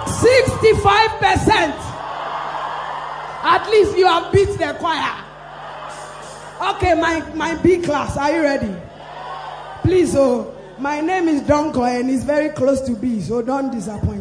65%. At least you have beat the choir. Okay, my B class, are you ready? Please, my name is Donko and it's very close to B, so don't disappoint.